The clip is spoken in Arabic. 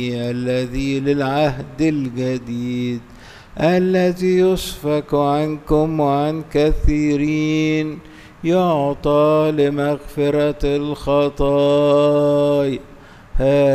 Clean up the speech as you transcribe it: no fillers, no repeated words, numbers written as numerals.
الذي للعهد الجديد الذي يسفك عنكم وعن كثيرين يعطى لمغفرة الخطايا.